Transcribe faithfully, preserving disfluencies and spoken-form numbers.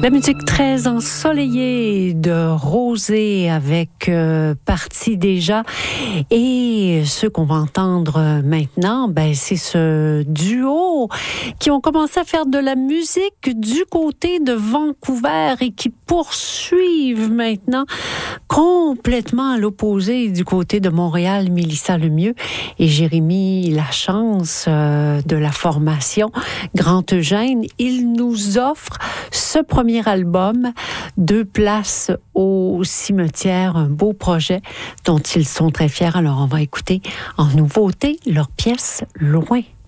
La musique très ensoleillée de Rosé avec euh, Parti déjà. Et ce qu'on va entendre maintenant, ben, c'est ce duo qui ont commencé à faire de la musique du côté de Vancouver et qui poursuivent maintenant complètement à l'opposé du côté de Montréal, Mélissa Lemieux et Jérémy Lachance euh, de la formation Grand Eugène. Ils nous offrent ce premier album, Deux places au cimetière, un beau projet dont ils sont très fiers. Alors on va écouter en nouveauté leur pièce Loin.